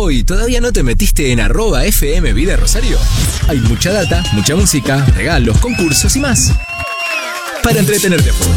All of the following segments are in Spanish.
tiempo y todavía no te metiste en @FM Vida Rosario? Hay mucha data, mucha música, regalos, concursos y más para entretenerte a full.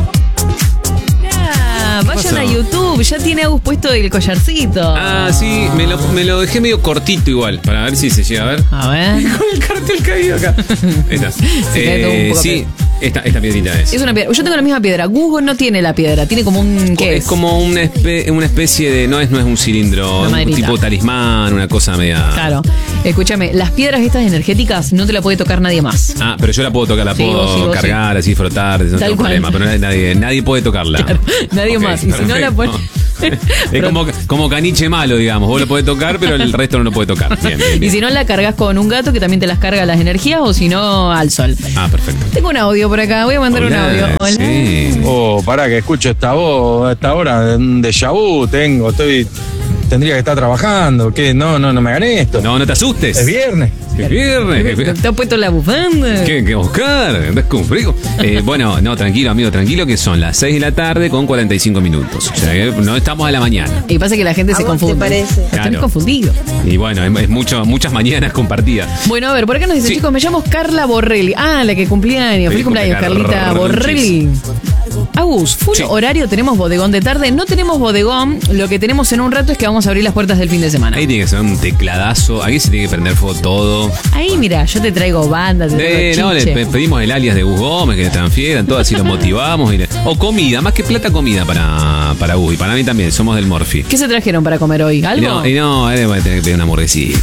Vayan a YouTube, ya tiene Agus puesto el collarcito. Ah, sí, me lo dejé medio cortito igual, para ver si se llega a ver. A ver. Con el cartel caído acá. Esta. Se cae todo un poco sí, esta piedrita es. Es una piedra. Yo tengo la misma piedra. Google no tiene la piedra, tiene como un... ¿Qué es? Es como una especie de... No es un cilindro, un tipo talismán, una cosa media... Claro. Escúchame, las piedras estas energéticas no te la puede tocar nadie más. Ah, pero yo la puedo tocar, la puedo cargar, así frotar, no tengo problema, pero nadie puede tocarla. Claro, nadie más. Y si no la puede... Es como caniche malo, digamos. Vos lo podés tocar, pero el resto no lo puede tocar. Bien. Y si no, la cargas con un gato que también te las carga las energías, o si no, al sol. Ah, perfecto. Tengo un audio por acá, voy a mandar un audio. Hola. Sí. Pará que escucho esta voz, a esta hora, un déjà vu tendría que estar trabajando. ¿Qué? No me gané esto. No te asustes. Es viernes. Es viernes. ¿Te has puesto la bufanda? ¿Qué Oscar? ¿Andás con frío? Bueno, no, tranquilo, amigo, tranquilo, que son las 6 de la tarde con 45 minutos. O sea, que no estamos a la mañana. Y pasa que la gente se confunde. ¿Te parece? Están confundidos. Y bueno, es muchas mañanas compartidas. Bueno, a ver, por acá nos dicen, chicos, me llamo Carla Borrelli. Ah, la que cumplía años. Feliz cumpleaños, Carlita Borrelli. Agus, full horario, tenemos bodegón de tarde. No tenemos bodegón, lo que tenemos en un rato es que vamos a abrir las puertas del fin de semana. Ahí tiene que ser un tecladazo, aquí se tiene que prender fuego todo. Ahí, mira, yo te traigo banda, te traigo le pedimos el alias de Gus Gómez, que están fieras, todo así lo motivamos. O comida, más que plata, comida para Gus. Y para mí también, somos del Morphy. ¿Qué se trajeron para comer hoy? ¿Algo? No, él va a tener que pedir una hamburguesita.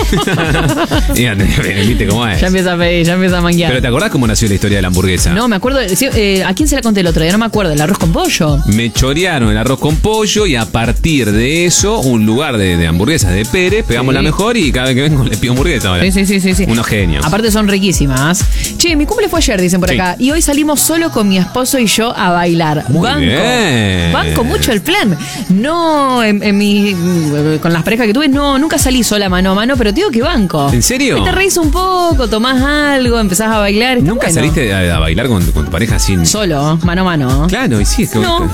¿Viste cómo es? Ya empieza a pedir, ya empieza a manguear. Pero ¿te acordás cómo nació la historia de la hamburguesa? No, me acuerdo, ¿a quién se la conté el otro día? No me acuerdo, el arroz con pollo. Me chorearon el arroz con pollo y a partir de eso, un lugar de hamburguesas de Pérez, pegamos la mejor y cada vez que vengo le pido hamburguesa ahora. Sí. Unos genios. Aparte son riquísimas. Che, mi cumple fue ayer, dicen por acá. Y hoy salimos solo con mi esposo y yo a bailar. Muy bien. Banco mucho el plan. No, con las parejas que tuve, nunca salí sola mano a mano, pero te digo que banco. ¿En serio? Te reís un poco, tomás algo, empezás a bailar. ¿Nunca saliste a bailar con tu pareja sin...? Solo, mano a mano. Claro, y sí, es que... No.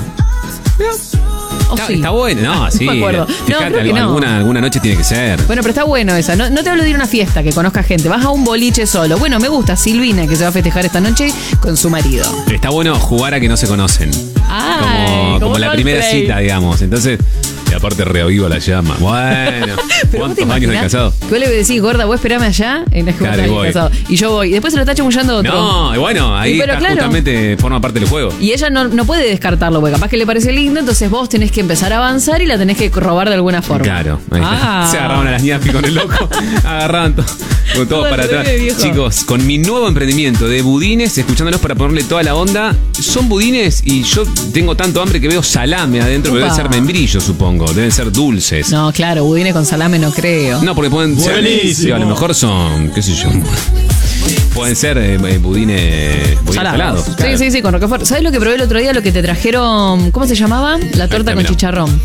Está bueno, no, sí. No me acuerdo. Fíjate, creo que no. alguna noche tiene que ser. Bueno, pero está bueno esa. No te hablo de ir a una fiesta que conozca gente. Vas a un boliche solo. Bueno, me gusta Silvina, que se va a festejar esta noche con su marido. Está bueno jugar a que no se conocen. Como la primera cita, digamos. Entonces... Y aparte reaviva la llama. Bueno, ¿cuántos años de casado? ¿Qué le decís, gorda, vos esperame allá? Claro, casado. Y yo voy. Y después se lo está chamullando otro. No, bueno, ahí justamente forma parte del juego. Y ella no puede descartarlo, porque capaz que le parece lindo, entonces vos tenés que empezar a avanzar y la tenés que robar de alguna forma. Claro. Ahí está. Se agarraban a las ñapi con el loco. Agarraban todo para atrás. Chicos, con mi nuevo emprendimiento de budines, escuchándolos para ponerle toda la onda, son budines y yo tengo tanto hambre que veo salame adentro, pero debe ser membrillo, supongo. Deben ser dulces. No, claro, budines con salame no creo. No, porque pueden ser... Sí, a lo mejor son, qué sé yo... Pueden ser budines salados. Claro. Sí, con Roquefort. ¿Sabes lo que probé el otro día? Lo que te trajeron, ¿cómo se llamaba? La torta con chicharrón.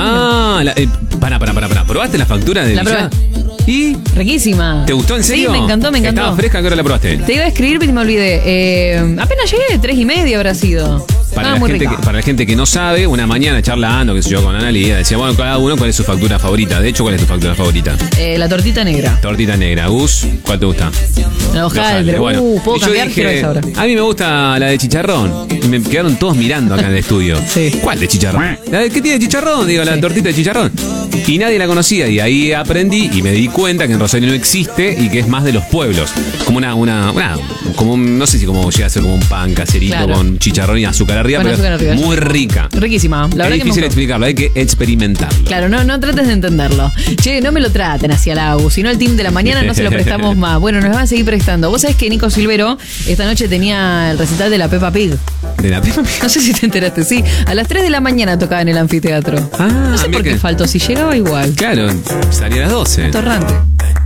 Para. ¿Probaste la factura de la probé. ¿Y? Riquísima. ¿Te gustó en serio? Sí, me encantó. ¿Estaba fresca? ¿A qué hora la probaste? Te iba a escribir, pero me olvidé. Apenas llegué, 3:30 habrá sido. Para la gente que no sabe, una mañana charlando, qué sé yo, con Analia, decía, bueno, cada uno cuál es su factura favorita. De hecho, ¿cuál es tu factura favorita? La tortita negra. Tortita negra. Gus, ¿cuál te gusta? La hojaldre. Bueno, puedo cambiar, dije, quiero esa ahora. A mí me gusta la de chicharrón. Y me quedaron todos mirando acá en el estudio. Sí. ¿Cuál de chicharrón? ¿Qué tiene chicharrón? Digo, la tortita de chicharrón. Y nadie la conocía. Y ahí aprendí y me di cuenta que en Rosario no existe y que es más de los pueblos. Como como no sé si como llega a ser como un pan caserito con chicharrón y azúcar arriba, pero es muy rica. Riquísima. La verdad es difícil explicarlo, hay que experimentarlo. Claro, no trates de entenderlo. Che, no me lo traten hacia la AU, si no el team de la mañana no se lo prestamos más. Bueno, nos van a seguir prestando. Vos sabés que Nico Silvero esta noche tenía el recital de la Peppa Pig. ¿De la Peppa Pig? No sé si te enteraste, sí. A las 3 de la mañana tocaba en el anfiteatro. No sé por qué faltó, si llegaba igual. Claro, salía a las 12. Torrante.